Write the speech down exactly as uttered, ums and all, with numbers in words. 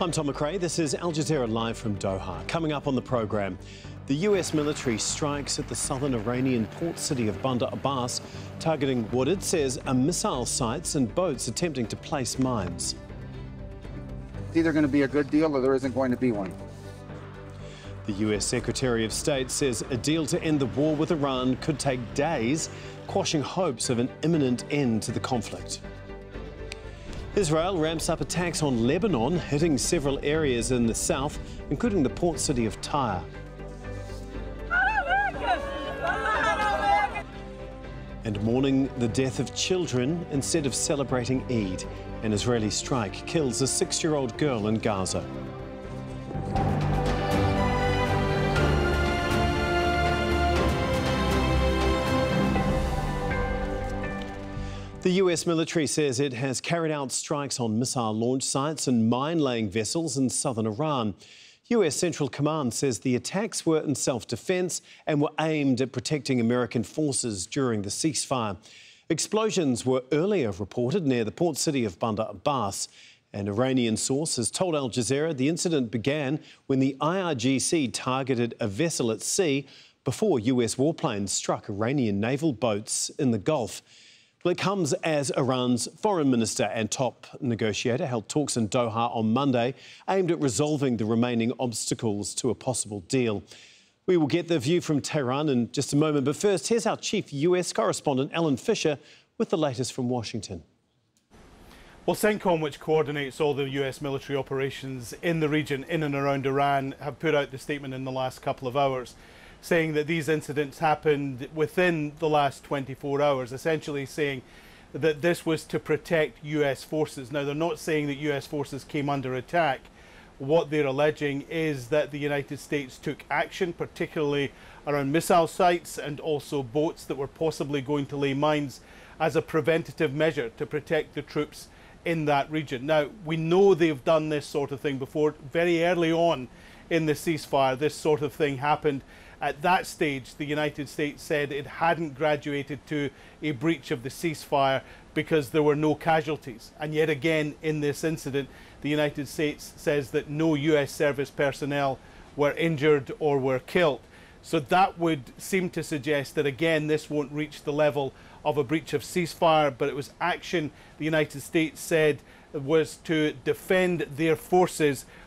I'm Tom McRae. This is Al Jazeera Live from Doha. Coming up on the program, the U S military strikes at the southern Iranian port city of Bandar Abbas, targeting what it says are missile sites and boats attempting to place mines. It's either going to be a good deal or there isn't going to be one. The U S Secretary of State says a deal to end the war with Iran could take days, quashing hopes of an imminent end to the conflict. Israel ramps up attacks on Lebanon, hitting several areas in the south, including the port city of Tyre. And mourning the death of children instead of celebrating Eid. An Israeli strike kills a six-year-old girl in Gaza. The U S military says it has carried out strikes on missile launch sites and mine-laying vessels in southern Iran. U S Central Command says the attacks were in self-defence and were aimed at protecting American forces during the ceasefire. Explosions were earlier reported near the port city of Bandar Abbas. An Iranian source has told Al Jazeera the incident began when the I R G C targeted a vessel at sea before U S warplanes struck Iranian naval boats in the Gulf. Well, it comes as Iran's foreign minister and top negotiator held talks in Doha on Monday, aimed at resolving the remaining obstacles to a possible deal. We will get the view from Tehran in just a moment, but first, here's our chief U S correspondent, Alan Fisher, with the latest from Washington. Well, CENTCOM, which coordinates all the U S military operations in the region, in and around Iran, have put out the statement in the last couple of hours, saying that these incidents happened within the last twenty-four hours, essentially saying that this was to protect U S forces. Now, they're not saying that U S forces came under attack. What they're alleging is that the United States took action, particularly around missile sites and also boats that were possibly going to lay mines as a preventative measure to protect the troops in that region. Now, we know they've done this sort of thing before. Very early on in the ceasefire, this sort of thing happened. At that stage, the United States said it hadn't graduated to a breach of the ceasefire because there were no casualties. And yet again, in this incident, the United States says that no U S service personnel were injured or were killed. So that would seem to suggest that, again, this won't reach the level of a breach of ceasefire, but it was action the United States said was to defend their forces